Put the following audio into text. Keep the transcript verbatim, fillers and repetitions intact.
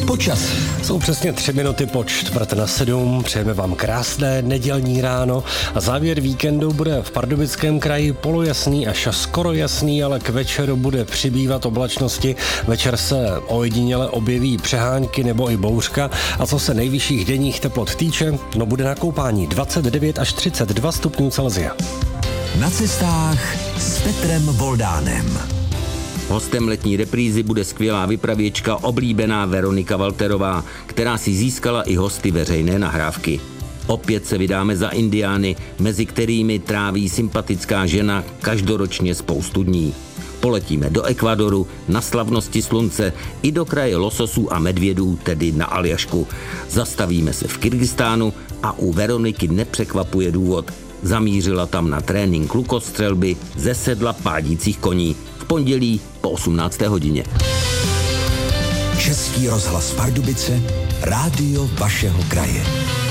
počasí. Jsou přesně tři minuty po čtvrt na sedm. Přejeme vám krásné nedělní ráno a závěr víkendu bude v Pardubickém kraji polojasný až skoro jasný, ale k večeru bude přibývat oblačnosti. Večer se ojediněle objeví přehánky nebo i bouřka. A co se nejvyšších denních teplot týče, no bude na koupání dvacet devět až třicet dva stupňů Celsia. Na cestách s Petrem Voldánem. Hostem letní reprízy bude skvělá vypravěčka oblíbená Veronika Walterová, která si získala i hosty veřejné nahrávky. Opět se vydáme za Indiány, mezi kterými tráví sympatická žena každoročně spoustu dní. Poletíme do Ekvadoru, na slavnosti slunce i do kraje lososů a medvědů, tedy na Aljašku. Zastavíme se v Kyrgyzstánu a u Veroniky nepřekvapuje důvod. Zamířila tam na trénink lukostřelby ze sedla pádících koní. V pondělí po osmnácté hodině. Český rozhlas Pardubice, rádio vašeho kraje.